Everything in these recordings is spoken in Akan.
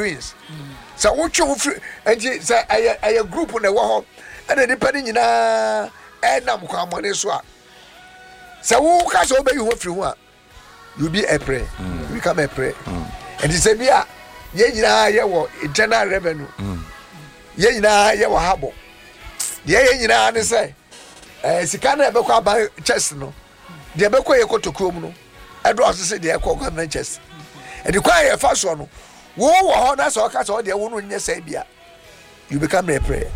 twins. So what you free and say I group on the wall and then depending na nam kwa money so. So who can obey you free one? You be a pray. You become a pray. And he said, yeah, ye internal revenue. Ye wa habo. Ye na say sikana be kwa ban chest no. De be kwa ye ko to krom no. Edo asese de kwa government chest. And the kwa ye fa so no. Wo ho na so ka so de wo no nye say bia. You become a prayer.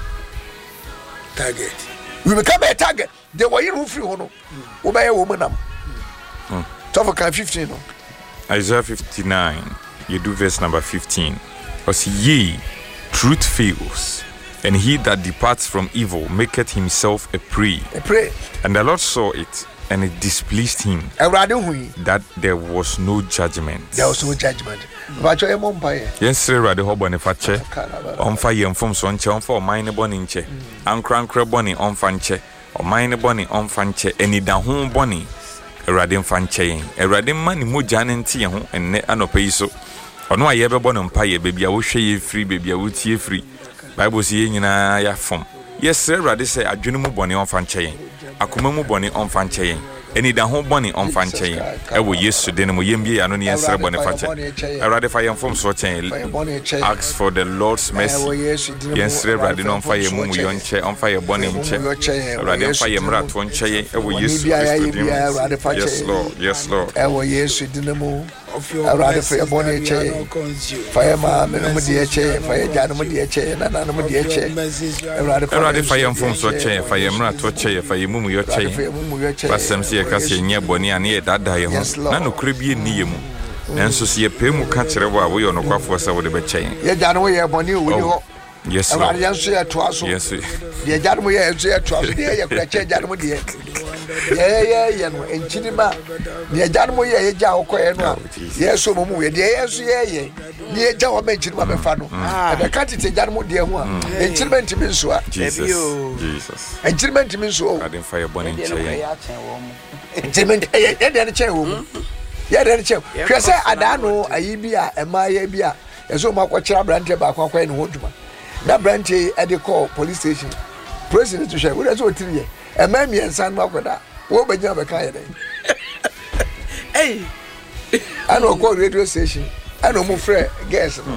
Target. You become a target. They were you free hono. Wo ba ye wo manam. Top 15 no. Isaiah 59, you do verse number 15. Because ye, truth fails, and he that departs from evil maketh himself a prey. A prey. And the Lord saw it, and it displeased him that there was no judgment. There was no judgment. Yes, sir, Radi Hobonifache, on fire from Sonche, for mine bonninche, and crankra bonny on fanche, or mine bonny on fanche, any down home bonny. A radim fan chain, a radim money mujan and tea, and ne anopeso. Or no, I ever born on pie, baby, I will share you free, baby, I will see you free. Bible seeing in a form. Yes, sir, Radi say, I do no bonny on fan chain. I come bonny on fan chain. Any down home bonny on fan chain. I will yes to dinner, Yembi, and only answer boniface. I rather fire from so chain. Ask for the Lord's mercy. Yes, sir, Radi on fire, moon, yon chair, on fire, bonny chair. Rather fire, rat, one chair. I will yes, yes, Lord, yes, Lord. I will yes, dinner. I rather fire bonny chair. Fireman, dear chair, fire, Janamo, chair, and another dear chair. I rather fire from so chair, fire, rat, what chair, fire, moon, your chair. But some see a cassia near Bonnie and yet that die. Nano cribby near mu. Nanso see a pemu catch a way on a quaff was over the chain. Ye Janaway, Bonnie, yes, I answer to us. Yes, the Janaway, answer to us. Dear, you can change Janamo, dear. Yeah, and Chinima, the Janaway, Jao, yes, so movie, yes, yeah, near Jao mentioned Mabafano. And I can't say Janamo, dear one. And children to me so. Jesus. And children to me so. I didn't fire Bonnie. Gentlemen, the chair woman. Yeah, then chair. Say, I don't know, a Ibia, and my Ibia, and so much what branch about Quack and Woodman. That branch at the call police station. President to share with us, 3 years. And mammy and son, what that? What would you have a kind? Hey, I know call radio station. I know more friend, guess.